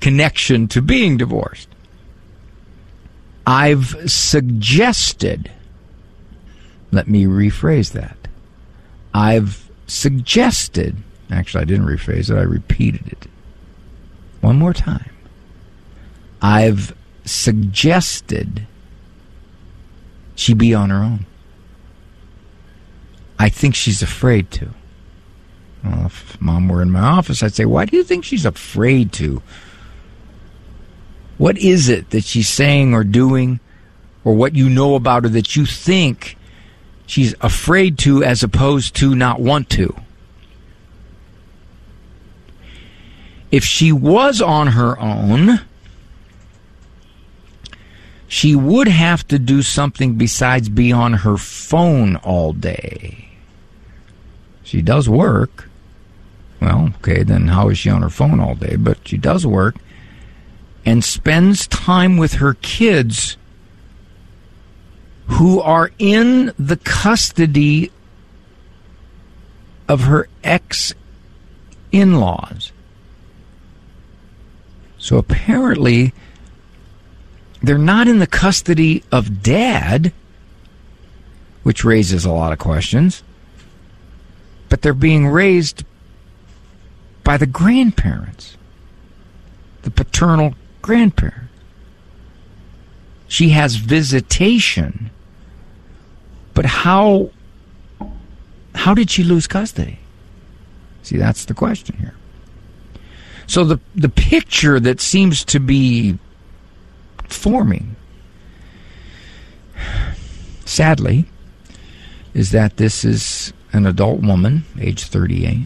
connection to being divorced. I've suggested, let me rephrase that. I've suggested, actually I didn't rephrase it, I repeated it. One more time. I've suggested she be on her own. I think she's afraid to. Well, if Mom were in my office, I'd say, why do you think she's afraid to? What is it that she's saying or doing, or what you know about her that you think she's afraid to as opposed to not want to? If she was on her own, she would have to do something besides be on her phone all day. She does work. Well, okay, then how is she on her phone all day? But she does work and spends time with her kids who are in the custody of her ex-in-laws. So apparently, they're not in the custody of Dad, which raises a lot of questions, but they're being raised by the grandparents, the paternal grandparents. She has visitation, but how did she lose custody? See, that's the question here. So the picture that seems to be forming, sadly, is that this is an adult woman, age 38,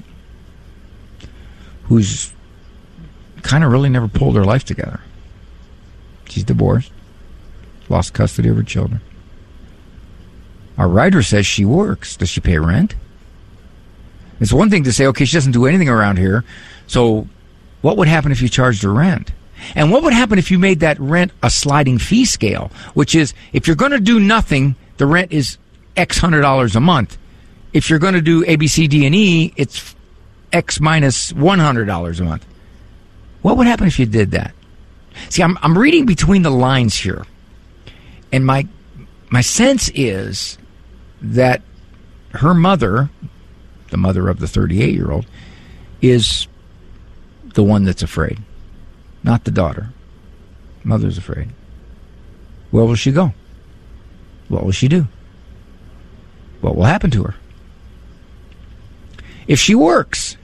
who's kind of really never pulled her life together. She's divorced, lost custody of her children. Our writer says she works. Does she pay rent? It's one thing to say, okay, she doesn't do anything around here, so what would happen if you charged her rent? And what would happen if you made that rent a sliding fee scale, which is, if you're going to do nothing, the rent is X $100 a month. If you're going to do A, B, C, D, and E, it's X minus $100 a month. What would happen if you did that? See, I'm reading between the lines here, and my sense is that her mother, the mother of the 38-year-old, is the one that's afraid, not the daughter. Mother's afraid. Where will she go? What will she do? What will happen to her? If she works,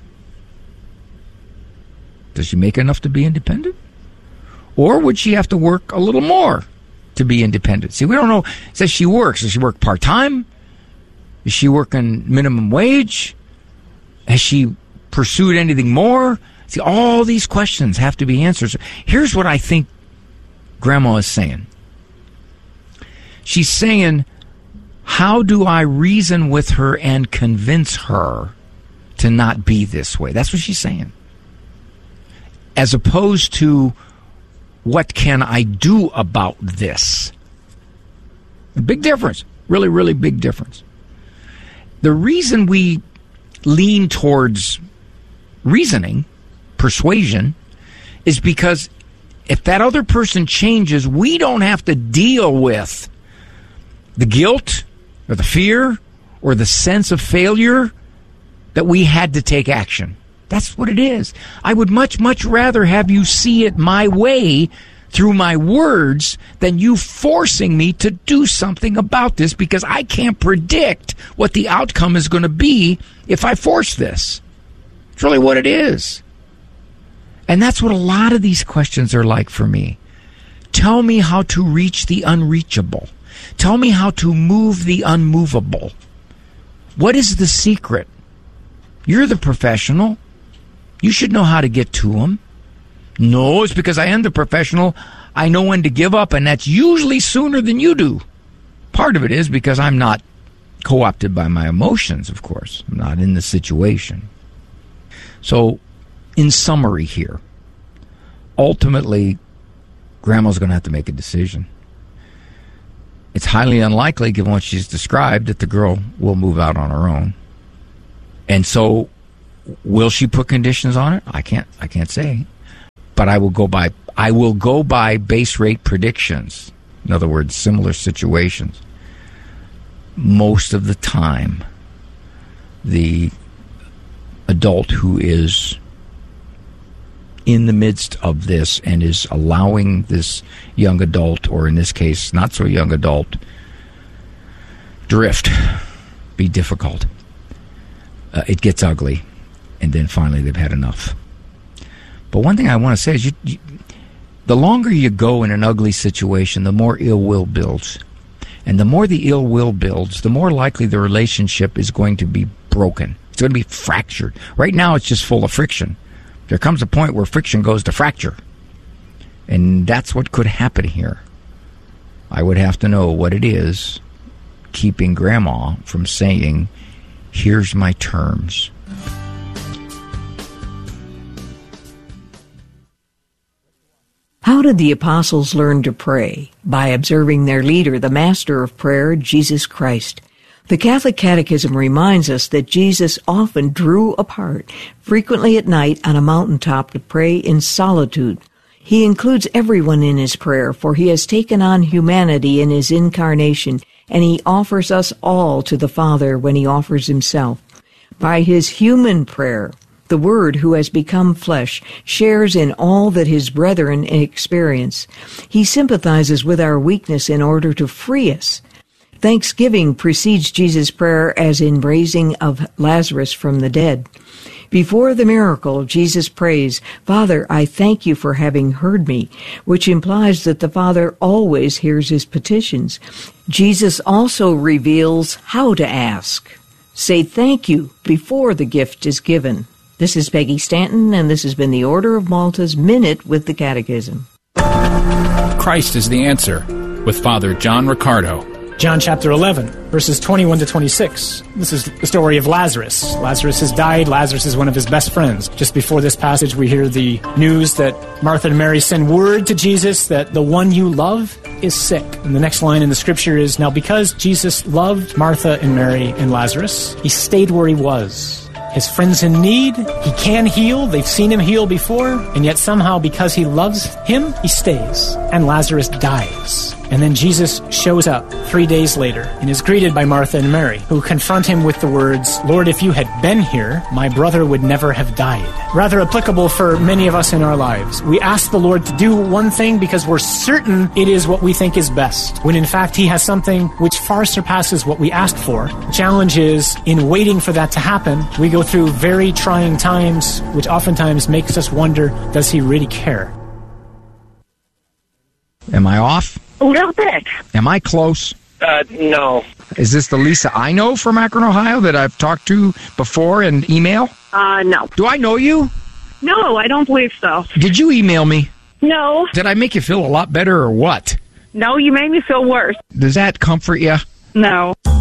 does she make enough to be independent? Or would she have to work a little more to be independent? See, we don't know. It says she works. Does she work part-time? Is she working minimum wage? Has she pursued anything more? See, all these questions have to be answered. Here's what I think Grandma is saying. She's saying, how do I reason with her and convince her to not be this way? That's what she's saying. As opposed to, what can I do about this? A big difference. Really, really big difference. The reason we lean towards reasoning, persuasion, is because if that other person changes, we don't have to deal with the guilt or the fear or the sense of failure that we had to take action. That's what it is. I would much, much rather have you see it my way through my words than you forcing me to do something about this, because I can't predict what the outcome is going to be if I force this. It's really what it is. And that's what a lot of these questions are like for me. Tell me how to reach the unreachable. Tell me how to move the unmovable. What is the secret? You're the professional. You should know how to get to them. No, it's because I am the professional. I know when to give up, and that's usually sooner than you do. Part of it is because I'm not co-opted by my emotions, of course. I'm not in the situation. So, in summary here, ultimately, Grandma's going to have to make a decision. It's highly unlikely, given what she's described, that the girl will move out on her own. And so, will she put conditions on it? I can't say. But but I will go by base rate predictions. In other words, similar situations. Most of the time, the adult who is in the midst of this and is allowing this young adult, or in this case, not so young adult, drift, be difficult. It gets ugly, and then finally they've had enough. But one thing I want to say is the longer you go in an ugly situation, the more ill will builds. And the more the ill will builds, the more likely the relationship is going to be broken. It's going to be fractured. Right now it's just full of friction. There comes a point where friction goes to fracture. And that's what could happen here. I would have to know what it is keeping Grandma from saying, "Here's my terms." How did the apostles learn to pray? By observing their leader, the master of prayer, Jesus Christ. The Catholic Catechism reminds us that Jesus often drew apart, frequently at night on a mountaintop to pray in solitude. He includes everyone in his prayer, for he has taken on humanity in his incarnation, and he offers us all to the Father when he offers himself. By his human prayer, the Word who has become flesh shares in all that his brethren experience. He sympathizes with our weakness in order to free us. Thanksgiving precedes Jesus' prayer as in raising of Lazarus from the dead. Before the miracle, Jesus prays, "Father, I thank you for having heard me," which implies that the Father always hears his petitions. Jesus also reveals how to ask. Say thank you before the gift is given. This is Peggy Stanton, and this has been the Order of Malta's Minute with the Catechism. Christ is the Answer, with Father John Riccardo. John chapter 11, verses 21 to 26. This is the story of Lazarus. Lazarus has died. Lazarus is one of his best friends. Just before this passage, we hear the news that Martha and Mary send word to Jesus that the one you love is sick. And the next line in the scripture is, now because Jesus loved Martha and Mary and Lazarus, he stayed where he was. His friend's in need. He can heal. They've seen him heal before. And yet somehow, because he loves him, he stays. And Lazarus dies. And then Jesus shows up 3 days later and is greeted by Martha and Mary, who confront him with the words, "Lord, if you had been here, my brother would never have died." Rather applicable for many of us in our lives. We ask the Lord to do one thing because we're certain it is what we think is best, when in fact he has something which far surpasses what we asked for. The challenge is, in waiting for that to happen, we go through very trying times, which oftentimes makes us wonder, does he really care? Am I off? A little bit. Am I close? No. Is this the Lisa I know from Akron, Ohio that I've talked to before in email? No. Do I know you? No, I don't believe so. Did you email me? No. Did I make you feel a lot better or what? No, you made me feel worse. Does that comfort you? No.